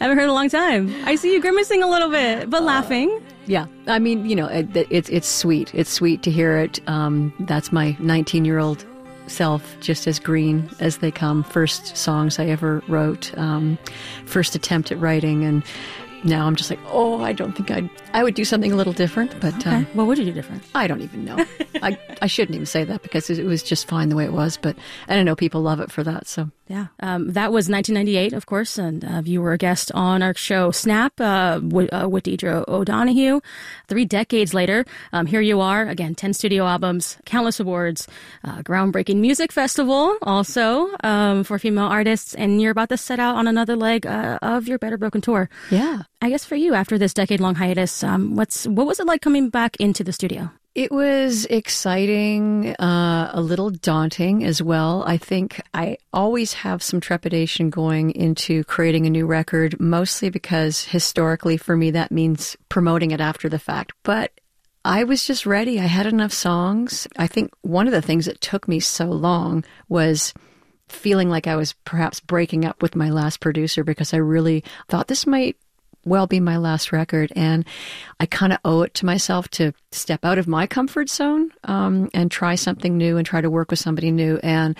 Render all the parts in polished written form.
Haven't heard in a long time. I see you grimacing a little bit, but laughing. Yeah. I mean, it's sweet. It's sweet to hear it. That's my 19-year-old self, just as green as they come. First songs I ever wrote, first attempt at writing, and now I'm just like, I don't think I would do something a little different. But okay. What would you do different? I don't even know. I shouldn't even say that because it was just fine the way it was. But I don't know, people love it for that. So yeah, that was 1998, of course, and you were a guest on our show Snap with Deidre O'Donoghue. 3 decades later, here you are again. 10 studio albums, countless awards, groundbreaking music festival also for female artists, and you're about to set out on another leg of your Better Broken tour. Yeah. I guess for you, after this decade-long hiatus, what was it like coming back into the studio? It was exciting, a little daunting as well. I think I always have some trepidation going into creating a new record, mostly because historically for me that means promoting it after the fact. But I was just ready. I had enough songs. I think one of the things that took me so long was feeling like I was perhaps breaking up with my last producer because I really thought this might well be my last record, and I kind of owe it to myself to step out of my comfort zone and try something new and try to work with somebody new, and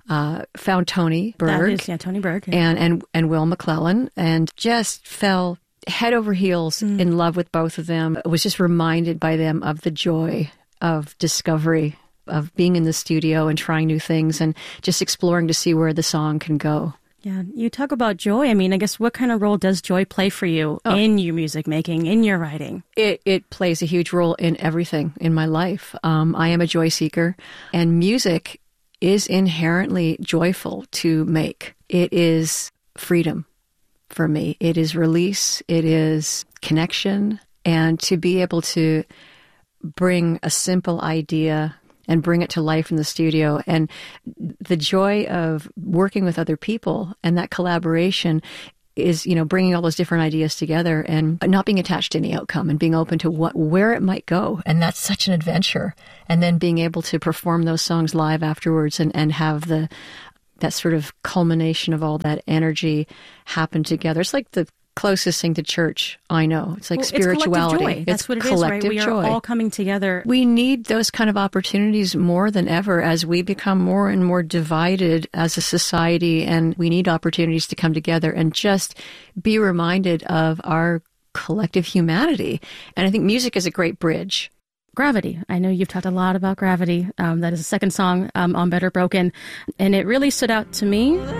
found Tony Berg. Tony Berg. Yeah. And Will McClellan, and just fell head over heels in love with both of them. I was just reminded by them of the joy of discovery, of being in the studio and trying new things and just exploring to see where the song can go. Yeah, you talk about joy. I mean, I guess what kind of role does joy play for you in your music making, in your writing? It plays a huge role in everything in my life. I am a joy seeker, and music is inherently joyful to make. It is freedom for me. It is release. It is connection. And to be able to bring a simple idea and bring it to life in the studio. And the joy of working with other people and that collaboration is, bringing all those different ideas together and not being attached to any outcome and being open to where it might go. And that's such an adventure. And then being able to perform those songs live afterwards and have that sort of culmination of all that energy happen together. It's like the closest thing to church I know. It's like spirituality. It's collective joy. That's what it is, right? We are all coming together. We need those kind of opportunities more than ever as we become more and more divided as a society, and we need opportunities to come together and just be reminded of our collective humanity. And I think music is a great bridge. Gravity. I know you've talked a lot about Gravity. That is the second song on Better Broken, and it really stood out to me